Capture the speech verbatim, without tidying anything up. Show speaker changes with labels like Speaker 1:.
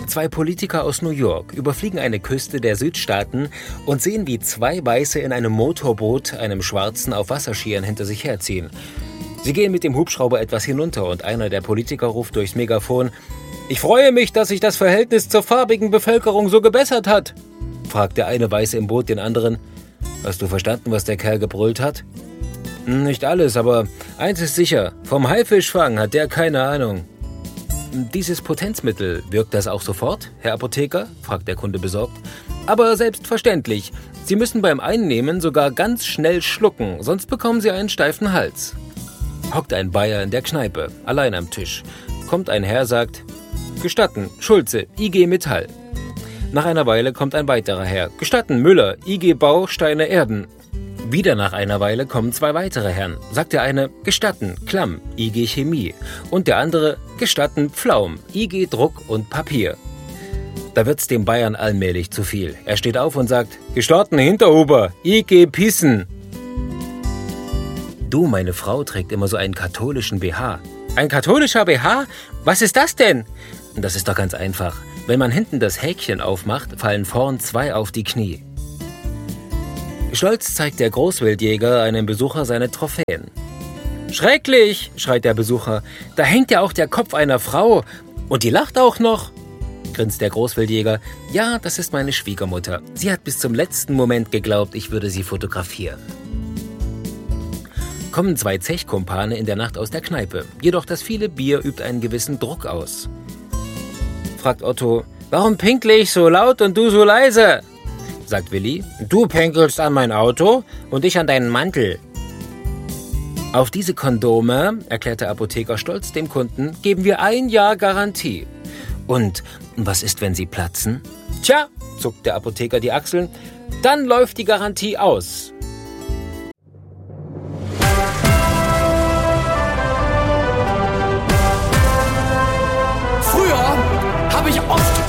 Speaker 1: Zwei Politiker aus New York überfliegen eine Küste der Südstaaten und sehen, wie zwei Weiße in einem Motorboot einem Schwarzen auf Wasserskiern hinter sich herziehen. Sie gehen mit dem Hubschrauber etwas hinunter und einer der Politiker ruft durchs Megafon: »Ich freue mich, dass sich das Verhältnis zur farbigen Bevölkerung so gebessert hat«, fragt der eine Weiße im Boot den anderen. »Hast du verstanden, was der Kerl gebrüllt hat?« »Nicht alles, aber eins ist sicher, vom Haifischfang hat der keine Ahnung.« »Dieses Potenzmittel, wirkt das auch sofort, Herr Apotheker?«, fragt der Kunde besorgt. »Aber selbstverständlich. Sie müssen beim Einnehmen sogar ganz schnell schlucken, sonst bekommen Sie einen steifen Hals.« Hockt ein Bayer in der Kneipe, allein am Tisch. Kommt ein Herr, sagt: »Gestatten, Schulze, I G Metall.« Nach einer Weile kommt ein weiterer Herr: »Gestatten, Müller, I G Bau, Steine, Erden.« Wieder nach einer Weile kommen zwei weitere Herren. Sagt der eine: »Gestatten, Klamm, I G Chemie.« Und der andere: »Gestatten, Pflaum, I G Druck und Papier.« Da wird's dem Bayern allmählich zu viel. Er steht auf und sagt: »Gestatten, Hinterhuber, I G Pissen.« »Du, meine Frau trägt immer so einen katholischen B H.« »Ein katholischer B H? Was ist das denn?« »Das ist doch ganz einfach. Wenn man hinten das Häkchen aufmacht, fallen vorn zwei auf die Knie.« Stolz zeigt der Großwildjäger einem Besucher seine Trophäen. »Schrecklich«, schreit der Besucher, »da hängt ja auch der Kopf einer Frau. Und die lacht auch noch.« Grinst der Großwildjäger. »Ja, das ist meine Schwiegermutter. Sie hat bis zum letzten Moment geglaubt, ich würde sie fotografieren.« Kommen zwei Zechkumpane in der Nacht aus der Kneipe. Jedoch das viele Bier übt einen gewissen Druck aus. Fragt Otto: »Warum pinkle ich so laut und du so leise?« Sagt Willi: »Du pinkelst an mein Auto und ich an deinen Mantel.« »Auf diese Kondome«, erklärt der Apotheker stolz dem Kunden, »geben wir ein Jahr Garantie.« »Und was ist, wenn sie platzen?« »Tja«, zuckt der Apotheker die Achseln, »dann läuft die Garantie aus.«
Speaker 2: Früher habe ich oft